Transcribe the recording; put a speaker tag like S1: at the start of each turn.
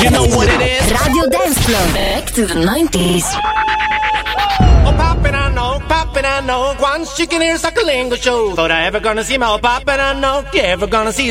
S1: You know what it is?
S2: Radio Dance Floor. Back to the 90s.
S1: Oh, poppin', I know. Once you can hear Suckalingo show. Thought I ever gonna see my poppin', I know. You ever gonna see